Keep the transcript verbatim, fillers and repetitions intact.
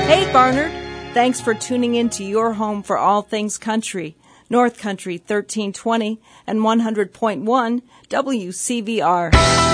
Hey, Barnard. Thanks for tuning in to your home for all things country. North Country thirteen twenty and one hundred point one W C V R.